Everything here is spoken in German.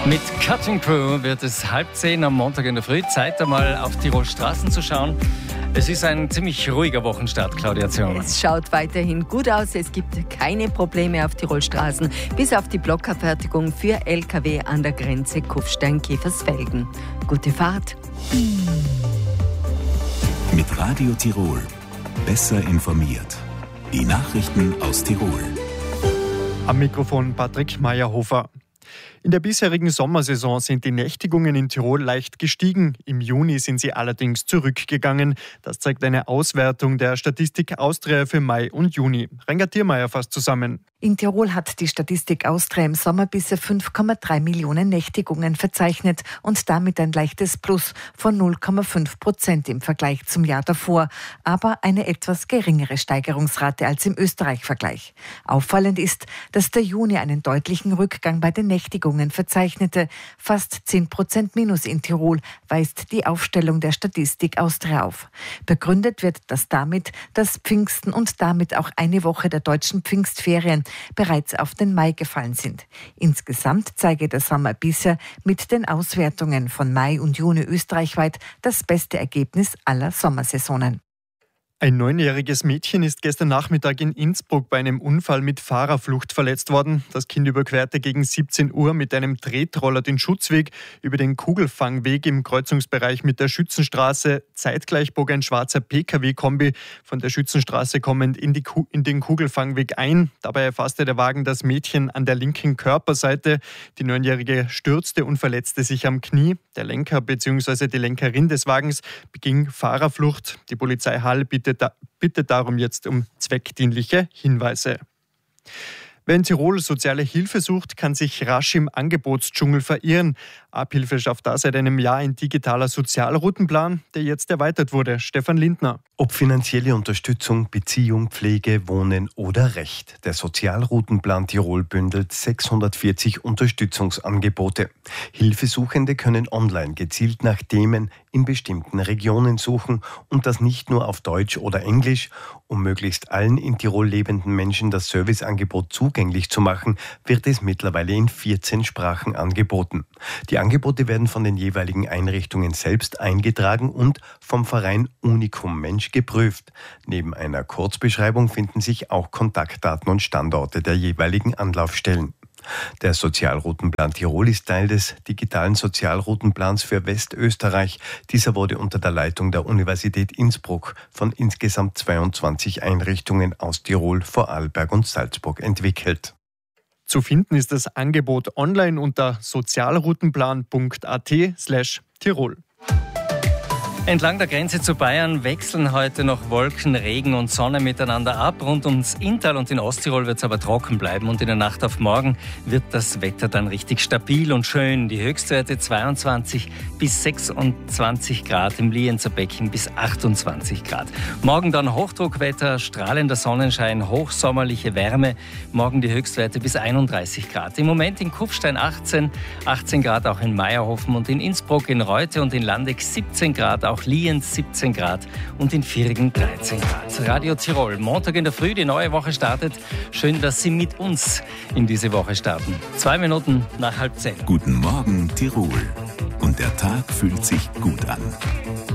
Mit Cutting Crew wird es 9:30 am Montag in der Früh. Zeit, einmal auf Tirol Straßen zu schauen. Es ist ein ziemlich ruhiger Wochenstart, Claudia Zimmermann. Es schaut weiterhin gut aus. Es gibt keine Probleme auf Tirol Straßen, bis auf die Blockabfertigung für LKW an der Grenze Kufstein-Käfersfelden. Gute Fahrt. Mit Radio Tirol. Besser informiert. Die Nachrichten aus Tirol. Am Mikrofon Patrick Meyerhofer. In der bisherigen Sommersaison sind die Nächtigungen in Tirol leicht gestiegen. Im Juni sind sie allerdings zurückgegangen. Das zeigt eine Auswertung der Statistik Austria für Mai und Juni. Renger Thiermeier fasst zusammen. In Tirol hat die Statistik Austria im Sommer bisher 5,3 Millionen Nächtigungen verzeichnet und damit ein leichtes Plus von 0,5% im Vergleich zum Jahr davor, aber eine etwas geringere Steigerungsrate als im Österreich-Vergleich. Auffallend ist, dass der Juni einen deutlichen Rückgang bei den Nächtigungen verzeichnete. Fast 10% Minus in Tirol weist die Aufstellung der Statistik Austria auf. Begründet wird das damit, dass Pfingsten und damit auch eine Woche der deutschen Pfingstferien bereits auf den Mai gefallen sind. Insgesamt zeige der Sommer bisher mit den Auswertungen von Mai und Juni österreichweit das beste Ergebnis aller Sommersaisonen. Ein 9-jähriges Mädchen ist gestern Nachmittag in Innsbruck bei einem Unfall mit Fahrerflucht verletzt worden. Das Kind überquerte gegen 17 Uhr mit einem Tretroller den Schutzweg über den Kugelfangweg im Kreuzungsbereich mit der Schützenstraße. Zeitgleich bog ein schwarzer Pkw-Kombi von der Schützenstraße kommend in den Kugelfangweg ein. Dabei erfasste der Wagen das Mädchen an der linken Körperseite. Die 9-Jährige stürzte und verletzte sich am Knie. Der Lenker bzw. die Lenkerin des Wagens beging Fahrerflucht. Die Polizei Hall bittet darum jetzt um zweckdienliche Hinweise. Wer in Tirol soziale Hilfe sucht, kann sich rasch im Angebotsdschungel verirren. Abhilfe schafft da seit einem Jahr ein digitaler Sozialroutenplan, der jetzt erweitert wurde. Stefan Lindner. Ob finanzielle Unterstützung, Beziehung, Pflege, Wohnen oder Recht. Der Sozialroutenplan Tirol bündelt 640 Unterstützungsangebote. Hilfesuchende können online gezielt nach Themen in bestimmten Regionen suchen und das nicht nur auf Deutsch oder Englisch. Um möglichst allen in Tirol lebenden Menschen das Serviceangebot zugänglich zu machen, wird es mittlerweile in 14 Sprachen angeboten. Die Angebote werden von den jeweiligen Einrichtungen selbst eingetragen und vom Verein Unikum Mensch geprüft. Neben einer Kurzbeschreibung finden sich auch Kontaktdaten und Standorte der jeweiligen Anlaufstellen. Der Sozialroutenplan Tirol ist Teil des digitalen Sozialroutenplans für Westösterreich. Dieser wurde unter der Leitung der Universität Innsbruck von insgesamt 22 Einrichtungen aus Tirol, Vorarlberg und Salzburg entwickelt. Zu finden ist das Angebot online unter sozialroutenplan.at/Tirol. Entlang der Grenze zu Bayern wechseln heute noch Wolken, Regen und Sonne miteinander ab. Rund ums Inntal und in Osttirol wird es aber trocken bleiben. Und in der Nacht auf morgen wird das Wetter dann richtig stabil und schön. Die Höchstwerte 22 bis 26 Grad, im Lienzer Becken bis 28 Grad. Morgen dann Hochdruckwetter, strahlender Sonnenschein, hochsommerliche Wärme. Morgen die Höchstwerte bis 31 Grad. Im Moment in Kufstein 18 Grad, auch in Meierhofen und in Innsbruck, in Reute und in Landeck 17 Grad. Auch Lienz 17 Grad und in Viergen 13 Grad. Radio Tirol, Montag in der Früh, die neue Woche startet. Schön, dass Sie mit uns in diese Woche starten. 2 Minuten nach 9:30. Guten Morgen, Tirol. Und der Tag fühlt sich gut an.